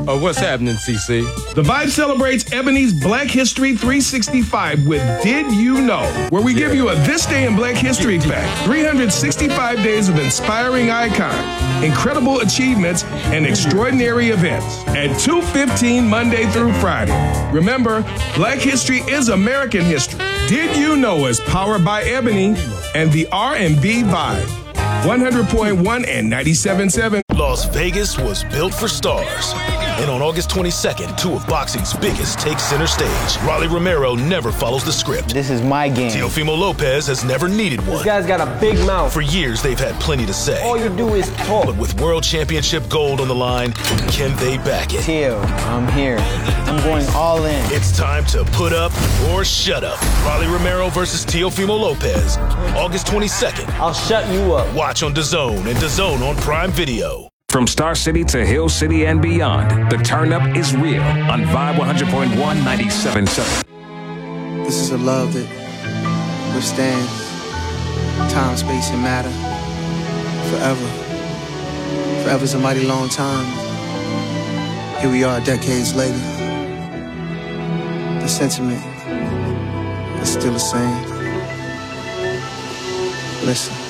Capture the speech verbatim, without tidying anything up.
Oh, what's happening, C C? The Vibe celebrates Ebony's Black History three sixty-five with Did You Know, where we give you a This Day in Black History fact. three hundred sixty-five days of inspiring icons, incredible achievements, and extraordinary events at two fifteen Monday through Friday. Remember, Black History is American history. Did You Know is powered by Ebony and the R and B Vibe. one hundred point one and ninety-seven point seven. Las Vegas was built for stars. And on August twenty-second, two of boxing's biggest take center stage. Rolly Romero never follows the script. This is my game. Teofimo Lopez has never needed one. This guy's got a big mouth. For years, they've had plenty to say. All you do is talk. But with World Championship gold on the line, can they back it? Teo, I'm here. I'm going all in. It's time to put up or shut up. Rolly Romero versus Teofimo Lopez. August twenty-second. I'll shut you up. Watch on DAZN and DAZN on Prime Video. From Star City to Hill City and beyond, the turn-up is real on Vibe one hundred point one, ninety-seven point seven. This is a love that withstands time, space, and matter forever. Forever's a mighty long time. Here we are decades later. The sentiment is still the same. Listen.